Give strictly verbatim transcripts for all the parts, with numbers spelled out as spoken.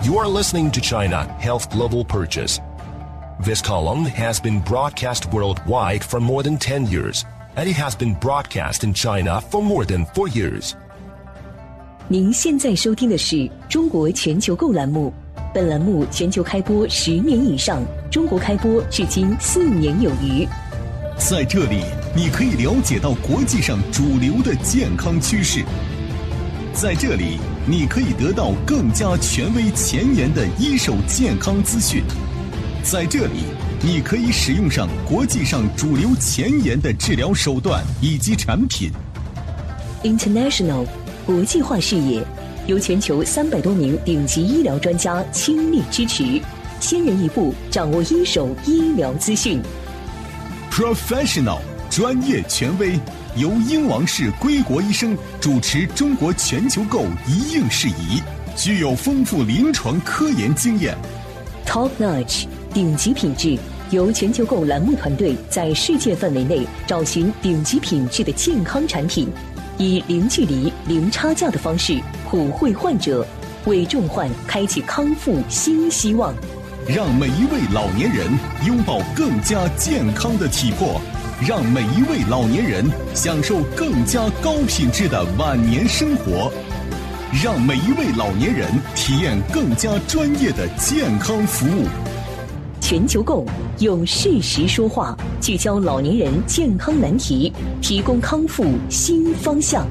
You are listening to China Health Global Purchase. This column has been broadcast worldwide for more than ten years, and it has been broadcast in China for more than four years. 您现在收听的是中国全球购栏目，本栏目全球开播十年以上，中国开播至今四年有余。 在这里，你可以了解到国际上主流的健康趋势。在这里，你可以得到更加权威前沿的一手健康资讯。在这里，你可以使用上国际上主流前沿的治疗手段以及产品。 International 国际化视野，由全球三百多名顶级医疗专家倾力支持，先人一步掌握一手医疗资讯。 Professional 专业权威，由英王氏归国医生主持中国全球购一应事宜，具有丰富临床科研经验。 Top Notch 顶级品质，由全球购栏目团队在世界范围内找寻顶级品质的健康产品，以零距离、零差价的方式普惠患者，为重患开启康复新希望。 让每一位老年人拥抱更加健康的体魄，让每一位老年人享受更加高品质的晚年生活，让每一位老年人体验更加专业的健康服务。 全球购用事实说话，聚焦老年人健康难题，提供康复新方向。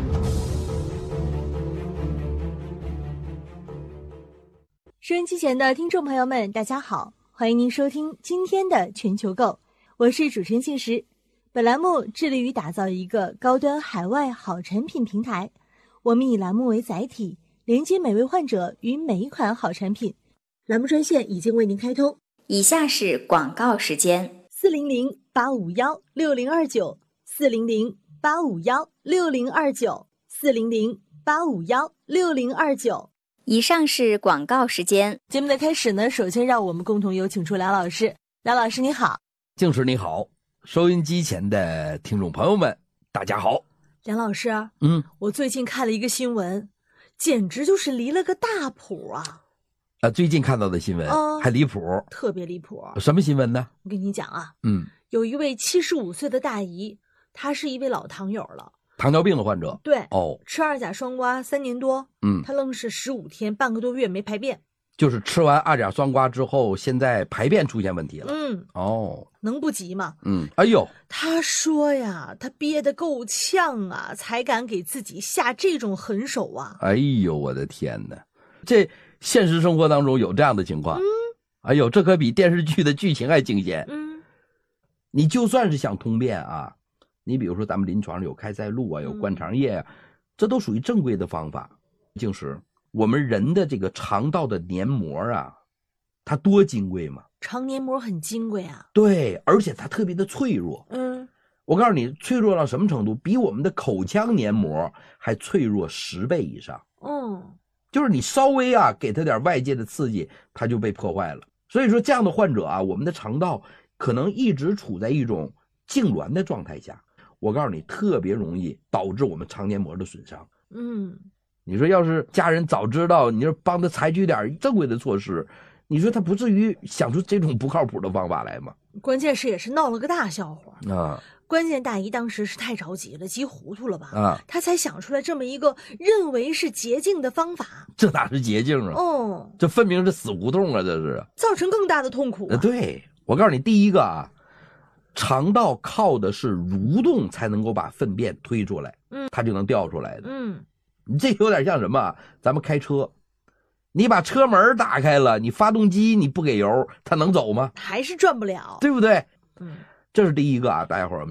收音机前的听众朋友们，大家好，欢迎您收听今天的全球购，我是主持人信实。本栏目致力于打造一个高端海外好产品平台，我们以栏目为载体，连接每位患者与每一款好产品。栏目专线已经为您开通， 以下是广告时间： 四零零八五幺六零二九，四零零八五幺六零二九，四零零八五幺六零二九。 以上是广告时间。 节目的开始呢，首先让我们共同有请出梁老师。梁老师你好。 静时你好，收音机前的听众朋友们大家好。 梁老师， 嗯， 我最近看了一个新闻，简直就是离了个大谱啊！ 啊，最近看到的新闻、哦、还离谱， 特别离谱。 什么新闻呢？ 我跟你讲啊， 嗯， 有一位七十五岁的大姨，她是一位老糖友了。 糖尿病的患者， 对哦， 吃二甲双胍三年多， 嗯， 他愣是十五天半个多月没排便， 就是吃完二甲双胍之后，现在排便出现问题了， 嗯， 哦， 能不急吗？ 嗯，哎呦， 他说呀，他憋得够呛啊，才敢给自己下这种狠手啊！ 哎呦，我的天哪，这现实生活当中有这样的情况， 嗯， 哎呦，这可比电视剧的剧情还惊险， 嗯， 你就算是想通便啊。你比如说咱们临床上有开塞露啊，有灌肠液啊、嗯、这都属于正规的方法。静时我们人的这个肠道的黏膜啊，它多金贵嘛， 肠黏膜很金贵啊。 对，而且它特别的脆弱。 嗯， 我告诉你脆弱到什么程度，比我们的口腔黏膜还脆弱十倍以上。 嗯， 就是你稍微啊给它点外界的刺激，它就被破坏了。所以说这样的患者啊，我们的肠道可能一直处在一种痉挛的状态下，我告诉你，特别容易导致我们肠黏膜的损伤。 嗯， 你说要是家人早知道，你说帮他采取点正规的措施，你说他不至于想出这种不靠谱的方法来吗？ 关键是也是闹了个大笑话啊！ 关键大姨当时是太着急了，急糊涂了吧？ 啊， 她才想出来这么一个认为是捷径的方法。 这哪是捷径啊？ 哦， 这分明是死胡同啊！这是造成更大的痛苦、啊。 对，我告诉你，第一个啊。肠道靠的是蠕动才能够把粪便推出来， 嗯， 它就能掉出来的。 嗯， 你这有点像什么？咱们开车，你把车门打开了，你发动机你不给油，它能走吗？ 还是转不了， 对不对？ 嗯， 这是第一个啊，大家伙儿